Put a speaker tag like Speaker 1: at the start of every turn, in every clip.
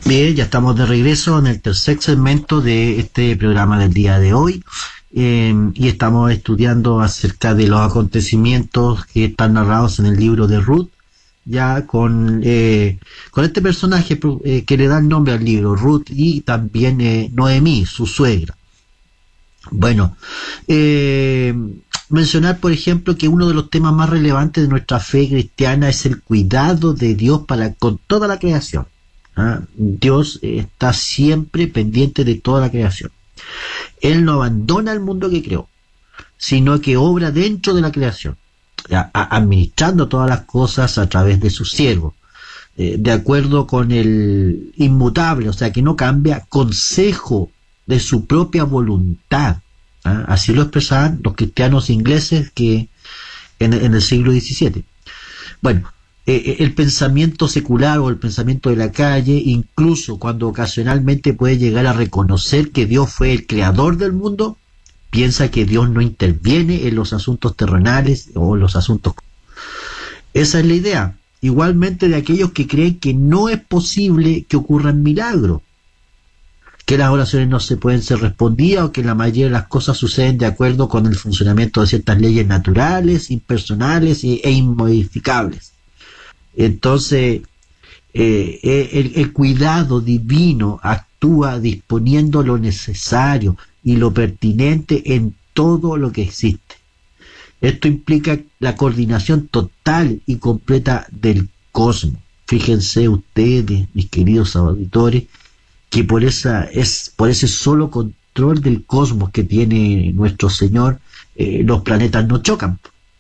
Speaker 1: Bien, ya estamos de regreso en el tercer segmento de este programa del día de hoy, y estamos estudiando acerca de los acontecimientos que están narrados en el libro de Ruth, ya con este personaje que le da el nombre al libro, Ruth, y también Noemí, su suegra. Bueno, mencionar, por ejemplo, que uno de los temas más relevantes de nuestra fe cristiana es el cuidado de Dios para con toda la creación. Dios está siempre pendiente de toda la creación. Él no abandona el mundo que creó, sino que obra dentro de la creación, administrando todas las cosas a través de sus siervos, de acuerdo con el inmutable, o sea, que no cambia, consejo de su propia voluntad. Así lo expresaban los cristianos ingleses que en el siglo XVII. Bueno, el pensamiento secular o el pensamiento de la calle, incluso cuando ocasionalmente puede llegar a reconocer que Dios fue el creador del mundo, piensa que Dios no interviene en los asuntos terrenales o los asuntos. Esa es la idea. Igualmente de aquellos que creen que no es posible que ocurran milagros, que las oraciones no se pueden ser respondidas o que la mayoría de las cosas suceden de acuerdo con el funcionamiento de ciertas leyes naturales, impersonales e inmodificables. Entonces, el cuidado divino actúa disponiendo lo necesario y lo pertinente en todo lo que existe. Esto implica la coordinación total y completa del cosmos. Fíjense ustedes, mis queridos auditores, que por ese solo control del cosmos que tiene nuestro Señor, los planetas no chocan.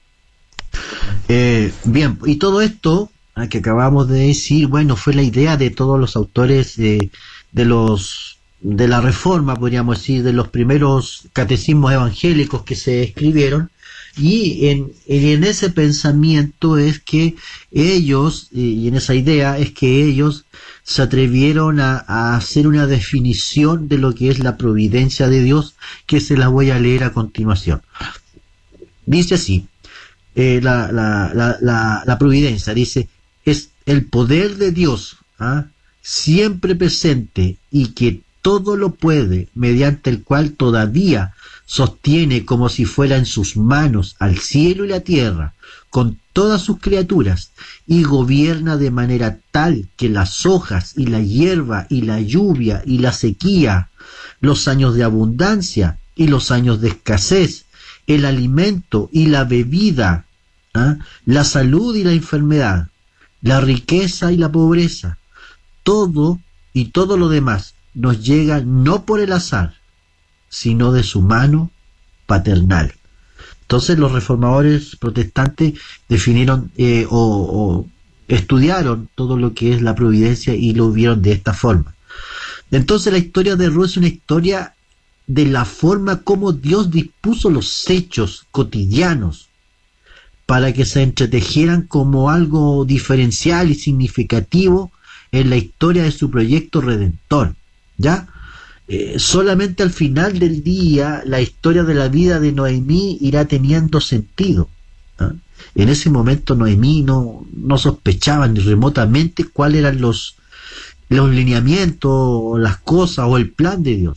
Speaker 1: Bien, y todo esto que acabamos de decir, bueno, fue la idea de todos los autores de la Reforma, podríamos decir, de los primeros catecismos evangélicos que se escribieron, y en ese pensamiento es que ellos, y en esa idea es que ellos se atrevieron a hacer una definición de lo que es la providencia de Dios, que se la voy a leer a continuación. Dice así, la providencia, dice, es el poder de Dios, siempre presente y que todo lo puede, mediante el cual todavía sostiene como si fuera en sus manos al cielo y la tierra, con todas sus criaturas, y gobierna de manera tal que las hojas y la hierba y la lluvia y la sequía, los años de abundancia y los años de escasez, el alimento y la bebida, la salud y la enfermedad, la riqueza y la pobreza, todo y todo lo demás nos llega no por el azar, sino de su mano paternal. Entonces los reformadores protestantes definieron o estudiaron todo lo que es la providencia y lo vieron de esta forma. Entonces la historia de Ruth es una historia de la forma como Dios dispuso los hechos cotidianos para que se entretejieran como algo diferencial y significativo en la historia de su proyecto redentor. ¿Ya? Solamente al final del día la historia de la vida de Noemí irá teniendo sentido. En ese momento Noemí no sospechaba ni remotamente cuáles eran los lineamientos, las cosas o el plan de Dios.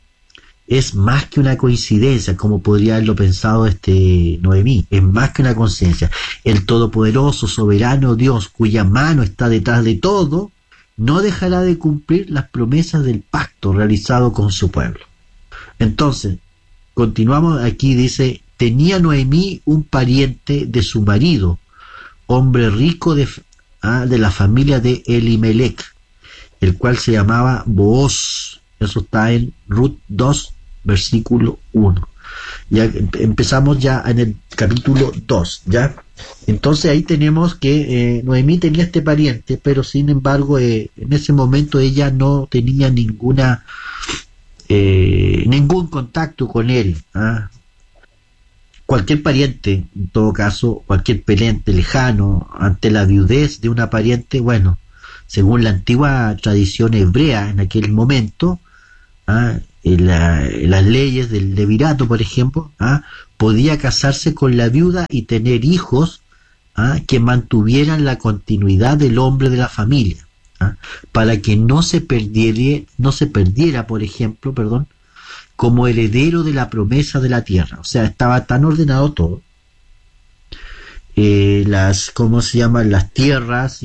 Speaker 1: Es más que una coincidencia, como podría haberlo pensado Noemí, es más que una coincidencia. El todopoderoso, soberano Dios, cuya mano está detrás de todo, no dejará de cumplir las promesas del pacto realizado con su pueblo. Entonces, continuamos aquí, dice, tenía Noemí un pariente de su marido, hombre rico de la familia de Elimelech, el cual se llamaba Booz. Eso está en Ruth 2, versículo 1. Ya empezamos ya en el capítulo 2, ¿ya? Entonces ahí tenemos que Noemí tenía este pariente, pero sin embargo en ese momento ella no tenía ningún contacto con él. Cualquier pariente, en todo caso, cualquier pariente lejano ante la viudez de una pariente, bueno, según la antigua tradición hebrea en aquel momento, en las leyes del levirato, por ejemplo, podía casarse con la viuda y tener hijos que mantuvieran la continuidad del hombre de la familia. ¿ah? Para que no se perdiera, por ejemplo, como heredero de la promesa de la tierra. O sea, estaba tan ordenado todo, ¿cómo se llaman? Las tierras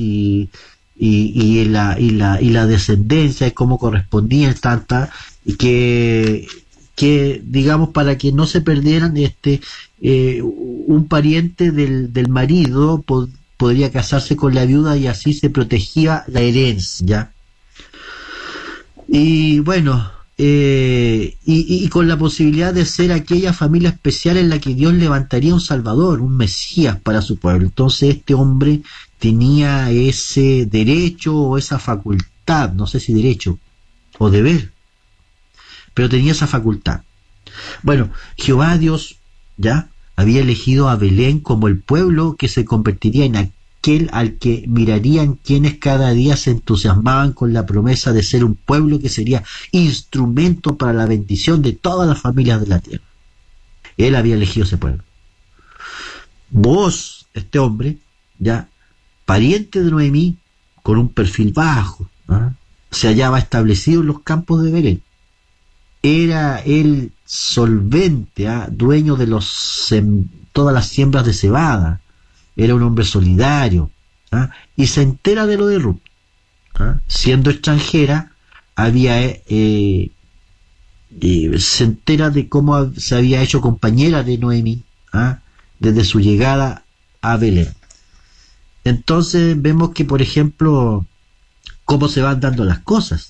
Speaker 1: y la descendencia y cómo correspondían tanta, y que digamos, para que no se perdieran, un pariente del marido podría casarse con la viuda y así se protegía la herencia, ¿ya? Y bueno, y con la posibilidad de ser aquella familia especial en la que Dios levantaría un Salvador, un Mesías para su pueblo. Entonces este hombre tenía ese derecho o esa facultad, no sé si derecho o deber, pero tenía esa facultad. Bueno, Jehová Dios ya había elegido a Belén como el pueblo que se convertiría en aquel al que mirarían quienes cada día se entusiasmaban con la promesa de ser un pueblo que sería instrumento para la bendición de todas las familias de la tierra. Él había elegido ese pueblo. Vos, este hombre, ya pariente de Noemí, con un perfil bajo, ¿ah? Se hallaba establecido en los campos de Belén. Era el solvente, ¿ah? Dueño de todas las siembras de cebada. Era un hombre solidario, ¿ah? Y se entera de lo de Ruth, ¿ah? Siendo extranjera, se entera de cómo se había hecho compañera de Noemí, ¿ah? Desde su llegada a Belén. Entonces vemos que, por ejemplo, cómo se van dando las cosas.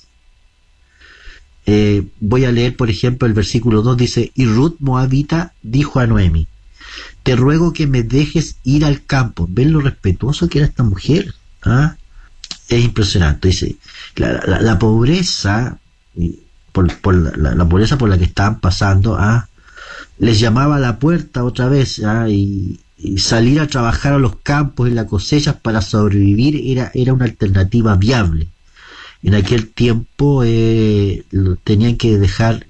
Speaker 1: Voy a leer, por ejemplo, el versículo 2, dice: y Ruth Moabita dijo a Noemí: te ruego que me dejes ir al campo. ¿Ven lo respetuoso que era esta mujer? ¿Ah? Es impresionante. Dice, la pobreza, la pobreza por la que estaban pasando, ¿ah? Les llamaba a la puerta otra vez, ¿ah? Y salir a trabajar a los campos, en las cosechas para sobrevivir era una alternativa viable. En aquel tiempo tenían que dejar,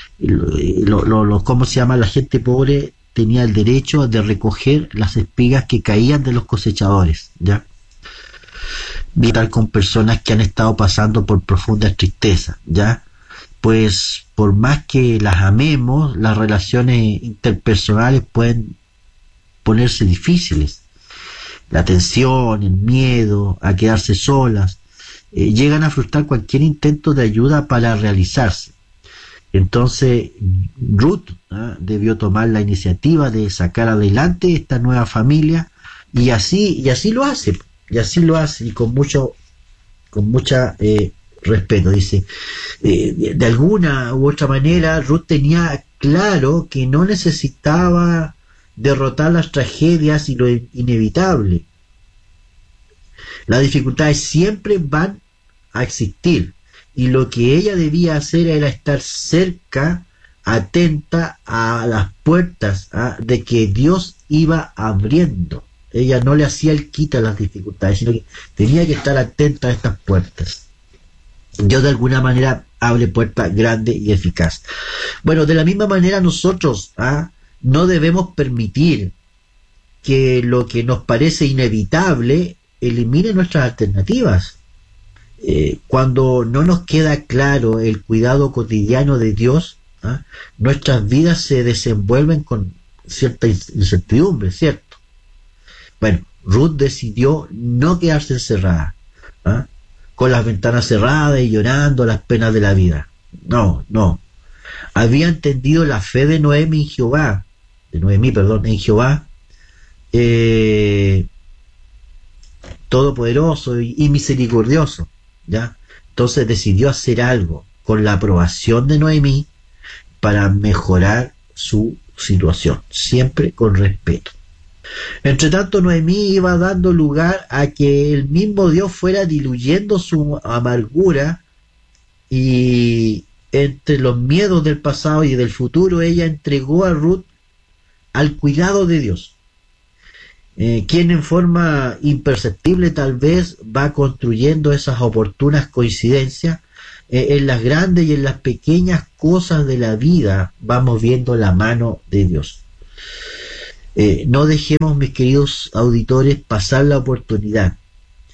Speaker 1: ¿cómo se llama? La gente pobre tenía el derecho de recoger las espigas que caían de los cosechadores, ¿ya? Vital con personas que han estado pasando por profunda tristeza, ¿ya? Pues por más que las amemos, las relaciones interpersonales pueden ponerse difíciles. La tensión, el miedo a quedarse solas, llegan a frustrar cualquier intento de ayuda para realizarse. Entonces Ruth debió tomar la iniciativa de sacar adelante esta nueva familia, y así lo hace, y con mucha respeto. Dice, de alguna u otra manera Ruth tenía claro que no necesitaba derrotar las tragedias y lo inevitable. Las dificultades siempre van a existir, y lo que ella debía hacer era estar cerca, atenta a las puertas de que Dios iba abriendo. Ella no le hacía el quita a las dificultades, sino que tenía que estar atenta a estas puertas. Dios de alguna manera abre puertas grandes y eficaces. Bueno, de la misma manera nosotros no debemos permitir que lo que nos parece inevitable elimine nuestras alternativas. Cuando no nos queda claro el cuidado cotidiano de Dios, nuestras vidas se desenvuelven con cierta incertidumbre, ¿cierto? Bueno, Ruth decidió no quedarse encerrada, con las ventanas cerradas y llorando las penas de la vida. No. Había entendido la fe de Noemí en Jehová, todopoderoso y misericordioso, ¿ya? Entonces decidió hacer algo con la aprobación de Noemí para mejorar su situación, siempre con respeto. Entre tanto, Noemí iba dando lugar a que el mismo Dios fuera diluyendo su amargura, y entre los miedos del pasado y del futuro ella entregó a Ruth al cuidado de Dios, quien en forma imperceptible tal vez va construyendo esas oportunas coincidencias. En las grandes y en las pequeñas cosas de la vida vamos viendo la mano de Dios. No dejemos, mis queridos auditores, pasar la oportunidad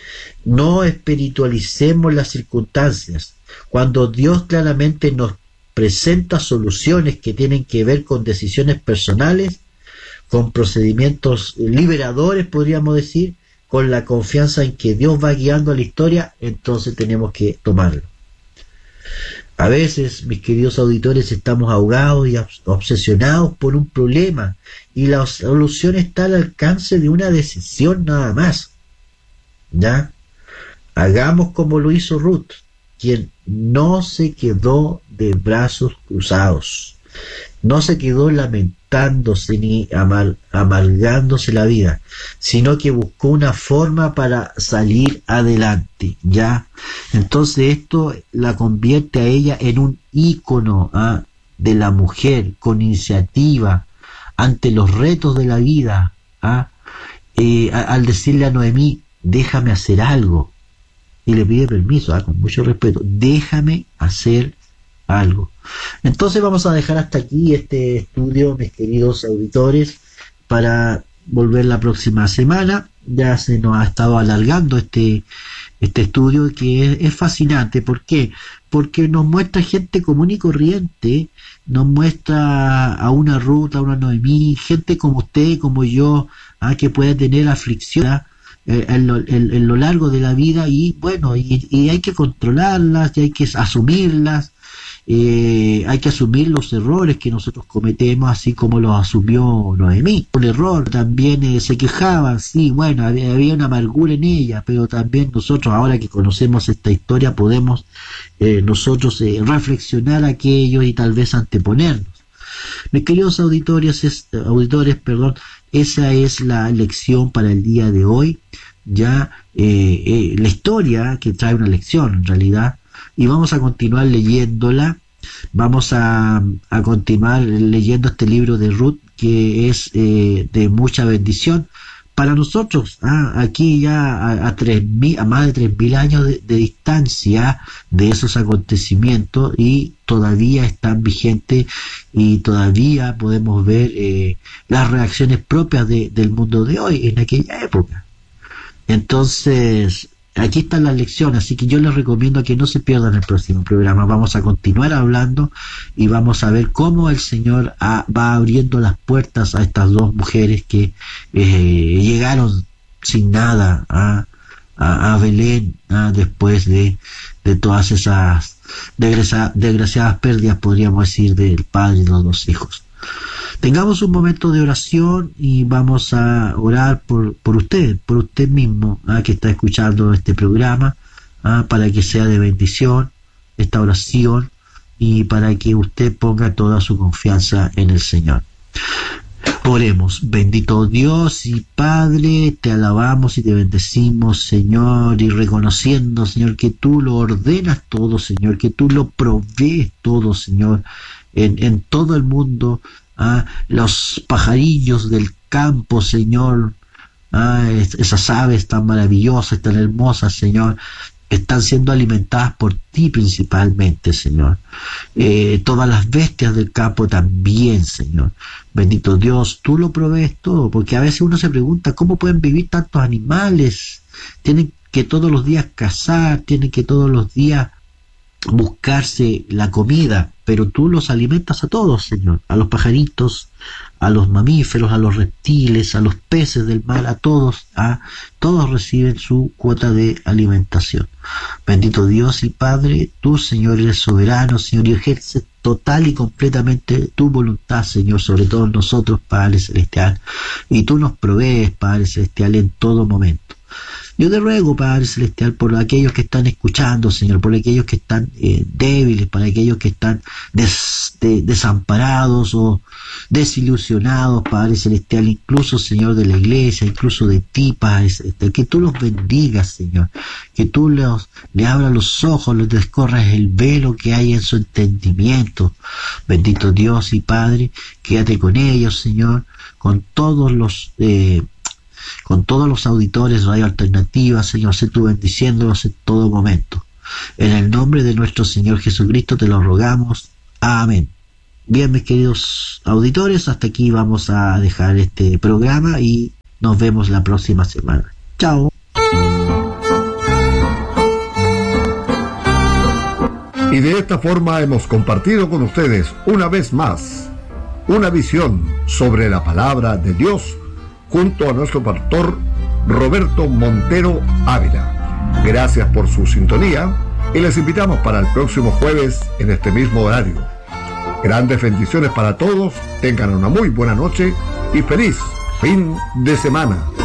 Speaker 1: No espiritualicemos las circunstancias. Cuando Dios claramente nos presenta soluciones que tienen que ver con decisiones personales, con procedimientos liberadores, podríamos decir, con la confianza en que Dios va guiando a la historia, entonces tenemos que tomarlo. A veces, mis queridos auditores, estamos ahogados y obsesionados por un problema y la solución está al alcance de una decisión nada más. ¿Ya? Hagamos como lo hizo Ruth, quien no se quedó de brazos cruzados, no se quedó lamentándose ni amargándose la vida, sino que buscó una forma para salir adelante, ¿ya? Entonces esto la convierte a ella en un ícono de la mujer con iniciativa ante los retos de la vida, al decirle a Noemí, déjame hacer algo, y le pide permiso, con mucho respeto, déjame hacer algo. Entonces vamos a dejar hasta aquí este estudio, mis queridos auditores, para volver la próxima semana. Ya se nos ha estado alargando este estudio, que es fascinante. ¿Por qué? Porque nos muestra gente común y corriente, nos muestra a una Ruth, a una Noemí, gente como usted, como yo, que puede tener aflicción en lo largo de la vida, y bueno, y hay que controlarlas, y hay que asumirlas, hay que asumir los errores que nosotros cometemos, así como los asumió Noemí. Un error, también se quejaban, sí, bueno, había una amargura en ella, pero también nosotros, ahora que conocemos esta historia, podemos nosotros reflexionar aquello y tal vez anteponernos. Mis queridos auditores, esa es la lección para el día de hoy. Ya la historia que trae una lección en realidad, y vamos a continuar leyéndola. Vamos a continuar leyendo este libro de Ruth, que es de mucha bendición para nosotros, aquí ya a más de 3.000 años de distancia de esos acontecimientos, y todavía están vigentes, y todavía podemos ver las reacciones propias del mundo de hoy en aquella época. Entonces, aquí están las lecciones, así que yo les recomiendo que no se pierdan el próximo programa. Vamos a continuar hablando y vamos a ver cómo el Señor va abriendo las puertas a estas dos mujeres que llegaron sin nada a Belén, después de todas esas desgraciadas pérdidas, podríamos decir, del padre y de los dos hijos. Tengamos un momento de oración y vamos a orar por usted mismo, que está escuchando este programa, para que sea de bendición esta oración, y para que usted ponga toda su confianza en el Señor. Oremos. Bendito Dios y Padre, te alabamos y te bendecimos, Señor, y reconociendo, Señor, que tú lo ordenas todo, Señor, que tú lo provees todo, Señor, en todo el mundo. Los pajarillos del campo, Señor, esas aves tan maravillosas, tan hermosas, Señor, están siendo alimentadas por ti principalmente, Señor. Todas las bestias del campo también, Señor. Bendito Dios, tú lo provees todo, porque a veces uno se pregunta cómo pueden vivir tantos animales. Tienen que todos los días cazar, tienen que todos los días buscarse la comida, pero tú los alimentas a todos, Señor, a los pajaritos, a los mamíferos, a los reptiles, a los peces del mar, a todos reciben su cuota de alimentación. Bendito Dios y Padre, tú, Señor, eres soberano, Señor, y ejerces total y completamente tu voluntad, Señor, sobre todos nosotros, Padre Celestial, y tú nos provees, Padre Celestial, en todo momento. Yo te ruego, Padre Celestial, por aquellos que están escuchando, Señor, por aquellos que están débiles, para aquellos que están desamparados o desilusionados, Padre Celestial, incluso, Señor, de la iglesia, incluso de ti, Padre Celestial, que tú los bendigas, Señor, que tú le abras los ojos, les descorras el velo que hay en su entendimiento. Bendito Dios y Padre, quédate con ellos, Señor, con todos los auditores de Radio Alternativa, Señor, sé tú bendiciéndolos en todo momento. En el nombre de nuestro Señor Jesucristo te lo rogamos. Amén. Bien, mis queridos auditores, hasta aquí vamos a dejar este programa y nos vemos la próxima semana. Chao.
Speaker 2: Y de esta forma hemos compartido con ustedes una vez más una visión sobre la palabra de Dios junto a nuestro pastor Roberto Montero Ávila. Gracias por su sintonía y les invitamos para el próximo jueves en este mismo horario. Grandes bendiciones para todos, tengan una muy buena noche y feliz fin de semana.